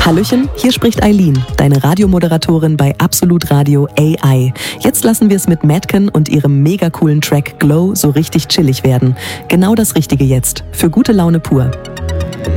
Hallöchen, hier spricht Eileen, deine Radiomoderatorin bei Absolut Radio AI. Jetzt lassen wir es mit Madken und ihrem mega coolen Track Glow so richtig chillig werden. Genau das Richtige jetzt, für gute Laune pur.